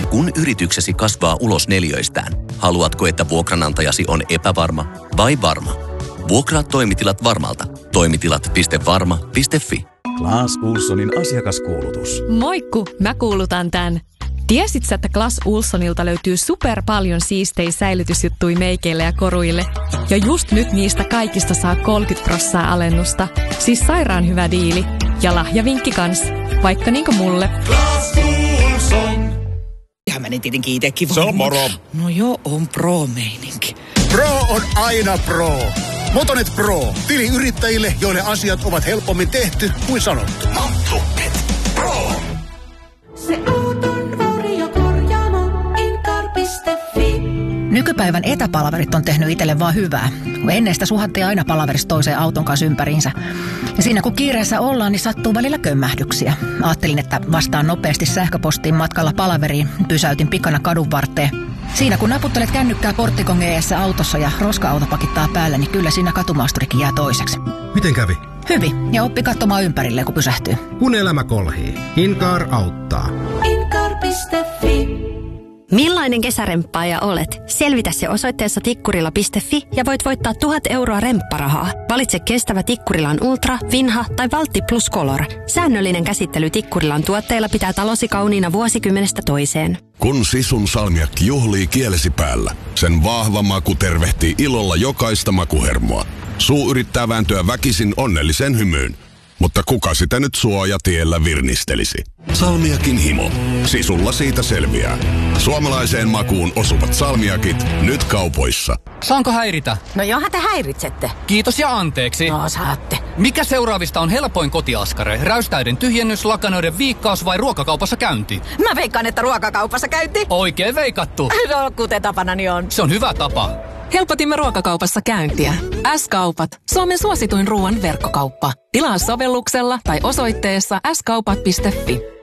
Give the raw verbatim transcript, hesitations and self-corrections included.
kun yrityksesi kasvaa ulos neliöistään, haluatko, että vuokranantajasi on epävarma vai varma? Vuokraa toimitilat Varmalta. Toimitilat piste varma piste fi. Clas Ohlsonin asiakaskuulutus. Moikku, mä kuulutan tän. Tiesitkö, että Clas Ohlsonilta löytyy super paljon siistejä säilytysjuttui meikeille ja koruille? Ja just nyt niistä kaikista saa kolmekymmentä prosenttia alennusta. Siis sairaan hyvä diili. Ja lahjavinkki kans. Vaikka niinku mulle. Clas Ohlson. Ihan mä niin tietenkin itekin Se on moro. No joo, on pro-meininki. Pro on aina pro. Motonet Pro. Tiliyrittäjille, joille asiat ovat helpommin tehty kuin sanottu. Motonet Pro. Se auton varjokorjaamo Incar piste fi. Nykypäivän etäpalaverit on tehnyt itselle vaan hyvää. Ennen sitä suhattiin aina palaverista toiseen auton kanssa ympäriinsä. Ja siinä kun kiireessä ollaan, niin sattuu välillä kömmähdyksiä. Ajattelin, että vastaan nopeasti sähköpostiin matkalla palaveriin. Pysäytin pikana kadun varteen. Siinä kun naputtelet kännykkää porttikon eessä autossa ja roska-auto pakittaa päälle, niin kyllä siinä katumaasturikin jää toiseksi. Miten kävi? Hyvin. Ja oppi katsomaan ympärilleen, kun pysähtyy. Kun elämä kolhii, Incar auttaa. Incar piste fi. Millainen kesäremppaaja olet? Selvitä se osoitteessa tikkurila piste fi ja voit voittaa tuhat euroa rempparahaa. Valitse kestävä Tikkurilan Ultra, Vinha tai Valtti Plus Color. Säännöllinen käsittely Tikkurilan tuotteilla pitää talosi kauniina vuosikymmenestä toiseen. Kun Sisun salmiakki juhlii kielesi päällä, sen vahva maku tervehtii ilolla jokaista makuhermoa. Suu yrittää vääntyä väkisin onnellisen hymyyn. Mutta kuka sitä nyt suojatiellä virnistelisi? Salmiakin himo. Sisulla siitä selviää. Suomalaiseen makuun osuvat salmiakit nyt kaupoissa. Saanko häiritä? No johan te häiritsette. Kiitos ja anteeksi. No saatte. Mikä seuraavista on helpoin kotiaskare? Räystäiden tyhjennys, lakanoiden viikkaus vai ruokakaupassa käynti? Mä veikkaan, että ruokakaupassa käynti. Oikein veikattu. No kuten tapanani on. Se on hyvä tapa. Helpotimme ruokakaupassa käyntiä. S-kaupat. Suomen suosituin ruoan verkkokauppa. Tilaa sovelluksella tai osoitteessa s kaupat piste fi.